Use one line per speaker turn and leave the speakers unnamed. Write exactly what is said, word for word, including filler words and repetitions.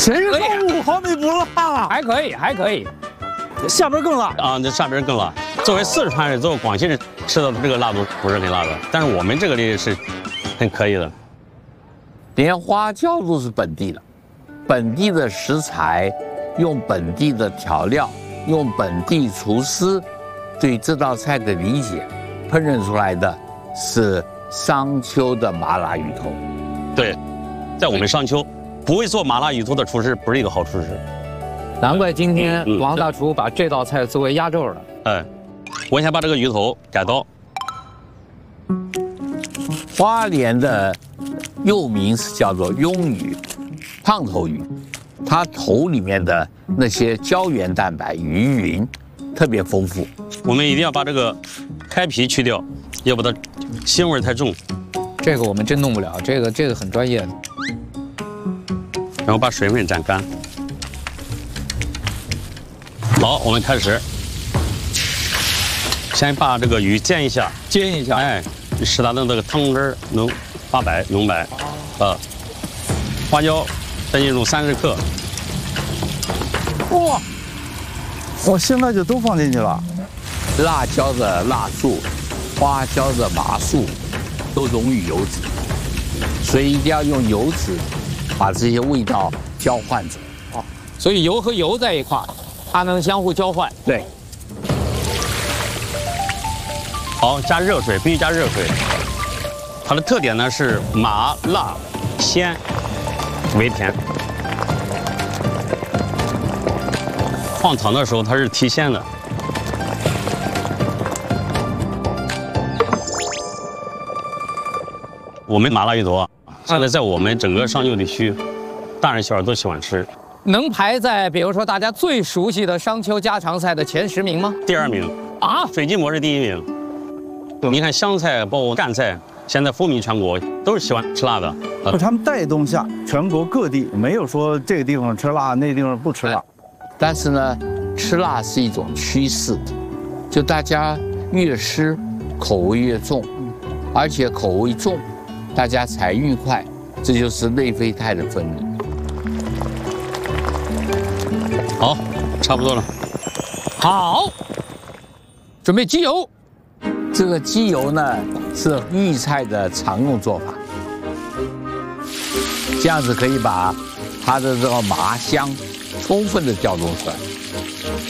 十五毫米不辣，
还可以，还可以。
下边更辣
啊，这上边更辣。作为四川人，作为广西人吃的这个辣度不是很辣的，但是我们这个里是很可以的。
连花椒都是本地的，本地的食材，用本地的调料，用本地厨师对这道菜的理解，烹饪出来的是商丘的麻辣鱼头。
对，在我们商丘，不会做麻辣鱼头的厨师不是一个好厨师。
难怪今天王大厨把这道菜作为压轴了。
哎，我先把这个鱼头改刀。
花莲的又名是叫做鳙鱼、胖头鱼，它头里面的那些胶原蛋白、鱼云特别丰富。
我们一定要把这个开皮去掉，要不它腥味太重。
这个我们真弄不了，这个这个很专业的。
然后把水分沾干。好，我们开始。先把这个鱼煎一下，
煎一下，
哎，使它的这个汤汁能发白、浓白。啊，花椒再进入三十克。
哇！我现在就都放进去了。
辣椒的辣素、花椒的麻素都溶于油脂，所以一定要用油脂把这些味道交换走。
哦，所以油和油在一块儿，它能相互交换。
对。
好，加热水，必须加热水。它的特点呢是麻辣鲜微甜。放糖的时候它是提鲜的。我们麻辣鱼头啊，现在在我们整个商丘地区，大人小孩都喜欢吃。
能排在比如说大家最熟悉的商丘家常菜的前十名吗？
第二名
啊，
水鸡馍是第一名。你看湘菜包括赣菜，现在风靡全国，都是喜欢吃辣的。
呃、他们带动下全国各地，没有说这个地方吃辣，那个地方不吃辣。
但是呢，吃辣是一种趋势，就大家越吃口味越重，而且口味重，大家财运快，这就是内啡肽的分泌。
好，差不多了。
好，准备鸡油。
这个鸡油呢是豫菜的常用做法，这样子可以把它的这个麻香充分的调动出来。